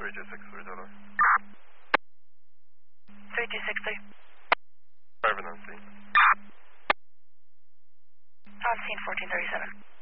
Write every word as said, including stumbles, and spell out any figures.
three two six three, Delaware. three two six three. Private on scene. On scene fourteen thirty-seven.